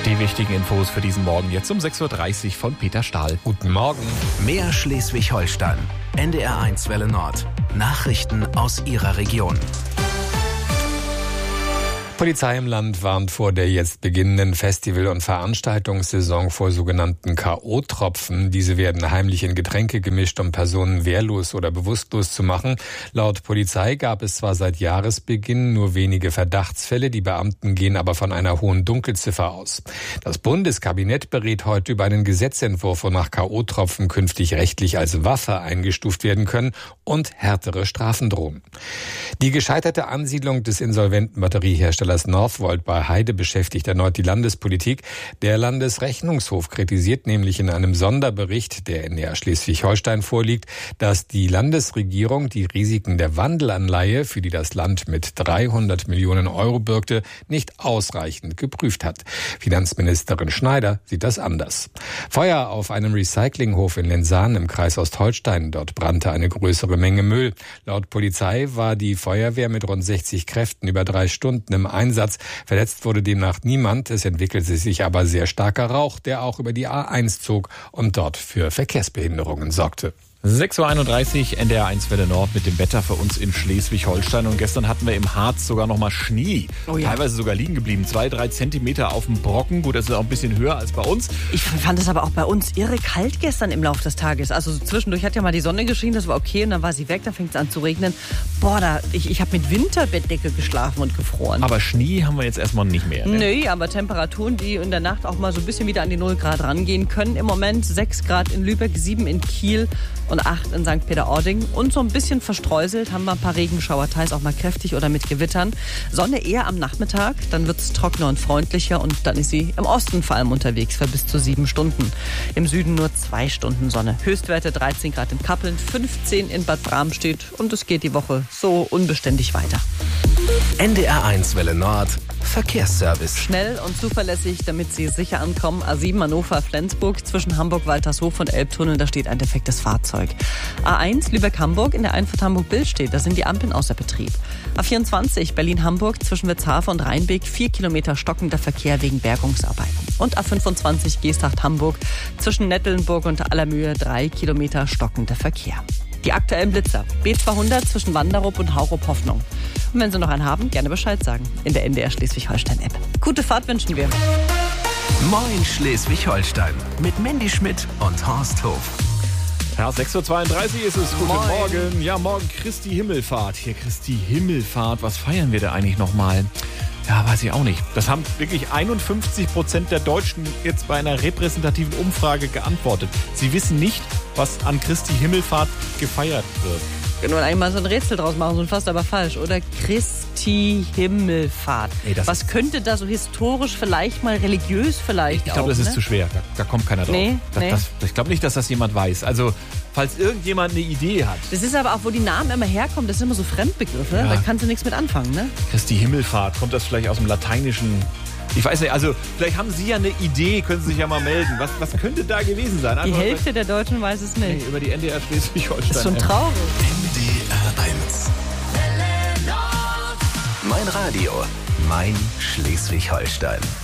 Die wichtigen Infos für diesen Morgen jetzt um 6.30 Uhr von Peter Stahl. Guten Morgen. Mehr Schleswig-Holstein. NDR1 Welle Nord. Nachrichten aus Ihrer Region. Polizei im Land warnt vor der jetzt beginnenden Festival- und Veranstaltungssaison vor sogenannten K.O.-Tropfen. Diese werden heimlich in Getränke gemischt, um Personen wehrlos oder bewusstlos zu machen. Laut Polizei gab es zwar seit Jahresbeginn nur wenige Verdachtsfälle, die Beamten gehen aber von einer hohen Dunkelziffer aus. Das Bundeskabinett berät heute über einen Gesetzentwurf, wonach K.O.-Tropfen künftig rechtlich als Waffe eingestuft werden können und härtere Strafen drohen. Die gescheiterte Ansiedlung des insolventen Batterieherstellers Northvolt bei Heide beschäftigt erneut die Landespolitik. Der Landesrechnungshof kritisiert nämlich in einem Sonderbericht, der NDR Schleswig-Holstein vorliegt, dass die Landesregierung die Risiken der Wandelanleihe, für die das Land mit 300 Millionen Euro bürgte, nicht ausreichend geprüft hat. Finanzministerin Schneider sieht das anders. Feuer auf einem Recyclinghof in Lensahn im Kreis Ostholstein. Dort brannte eine größere Menge Müll. Laut Polizei war die Feuerwehr mit rund 60 Kräften über 3 Stunden im Einsatz. Verletzt wurde demnach niemand. Es entwickelte sich aber sehr starker Rauch, der auch über die A1 zog und dort für Verkehrsbehinderungen sorgte. 6.31 Uhr, NDR1 Welle Nord mit dem Wetter für uns in Schleswig-Holstein. Und gestern hatten wir im Harz sogar noch mal Schnee. Oh ja. Teilweise sogar liegen geblieben. 2-3 Zentimeter auf dem Brocken. Gut, das ist auch ein bisschen höher als bei uns. Ich fand es aber auch bei uns irre kalt gestern im Laufe des Tages. Also zwischendurch hat ja mal die Sonne geschienen, das war okay. Und dann war sie weg, dann fängt es an zu regnen. Boah, ich habe mit Winterbettdecke geschlafen und gefroren. Aber Schnee haben wir jetzt erstmal nicht mehr. Ne? Nee, aber Temperaturen, die in der Nacht auch mal so ein bisschen wieder an die 0 Grad rangehen können. Im Moment 6 Grad in Lübeck, 7 in Kiel und 8 in St. Peter-Ording. Und so ein bisschen verstreuselt haben wir ein paar Regenschauer, teils auch mal kräftig oder mit Gewittern. Sonne eher am Nachmittag, dann wird es trockener und freundlicher und dann ist sie im Osten vor allem unterwegs für bis zu 7 Stunden. Im Süden nur 2 Stunden Sonne. Höchstwerte 13 Grad in Kappeln, 15 in Bad Bramstedt und es geht die Woche so unbeständig weiter. NDR1 Welle Nord. Verkehrsservice. Schnell und zuverlässig, damit Sie sicher ankommen. A7 Hannover-Flensburg zwischen Hamburg-Waltershof und Elbtunnel, da steht ein defektes Fahrzeug. A1 Lübeck-Hamburg in der Einfahrt Hamburg-Billstedt, da sind die Ampeln außer Betrieb. A24 Berlin-Hamburg zwischen Witzhafe und Rheinbeek 4 Kilometer stockender Verkehr wegen Bergungsarbeiten. Und A25 Geesthacht-Hamburg zwischen Nettelnburg und Allermühe 3 Kilometer stockender Verkehr. Die aktuellen Blitzer. B200 zwischen Wanderup und Haurup-Hoffnung. Und wenn Sie noch einen haben, gerne Bescheid sagen. In der NDR Schleswig-Holstein-App. Gute Fahrt wünschen wir. Moin Schleswig-Holstein. Mit Mandy Schmidt und Horst Hof. Ja, 6.32 Uhr ist es. Guten Moin. Morgen. Ja, morgen Christi Himmelfahrt. Hier Christi Himmelfahrt. Was feiern wir da eigentlich nochmal? Ja, weiß ich auch nicht. Das haben wirklich 51% der Deutschen jetzt bei einer repräsentativen Umfrage geantwortet. Sie wissen nicht, was an Christi Himmelfahrt gefeiert wird. Wir können eigentlich mal so ein Rätsel draus machen, so fast aber falsch, oder? Christi Himmelfahrt. Nee, was könnte da so historisch vielleicht mal, religiös vielleicht Ich glaube, das ist zu schwer. Da kommt keiner drauf. Nee. Ich glaube nicht, dass das jemand weiß. Also, falls irgendjemand eine Idee hat. Das ist aber auch, wo die Namen immer herkommen, das sind immer so Fremdbegriffe. Ja. Da kannst du nichts mit anfangen, ne? Christi Himmelfahrt. Kommt das vielleicht aus dem Lateinischen? Ich weiß nicht, also vielleicht haben Sie ja eine Idee, können Sie sich ja mal melden. Was könnte da gewesen sein? Die Hälfte der Deutschen weiß es nicht. Über die NDR Schleswig-Holstein. Das ist schon traurig. NDR1. Mein Radio. Mein Schleswig-Holstein.